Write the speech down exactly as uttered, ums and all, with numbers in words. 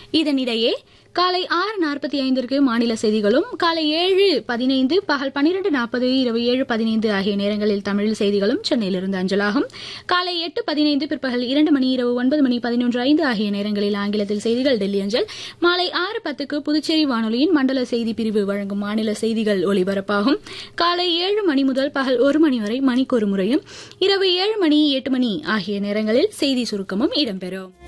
இதனிடையே காலை ஆறு நாற்பத்தி ஐந்திற்கு மாநில செய்திகளும், காலை ஏழு பதினைந்து, பகல் பன்னிரண்டு நாற்பது, இரவு ஏழு பதினைந்து ஆகிய நேரங்களில் தமிழ் செய்திகளும் சென்னையிலிருந்து அஞ்சலாகும். காலை எட்டு பதினைந்து, பிற்பகல் இரண்டு மணி, இரவு ஒன்பது மணி பதினொன்று ஐந்து ஆகிய நேரங்களில் ஆங்கிலத்தில் செய்திகள் டெல்லி அஞ்சல். மாலை ஆறு பத்துக்கு புதுச்சேரி வானொலியின் மண்டல செய்தி பிரிவு வழங்கும் மாநில செய்திகள் ஒலிபரப்பாகும். காலை ஏழு மணி முதல் பகல் ஒரு மணி வரை மணிக்கொரு முறையும், இரவு ஏழு மணி, எட்டு மணி ஆகிய நேரங்களில் செய்தி சுருக்கமும் இடம்பெறும்.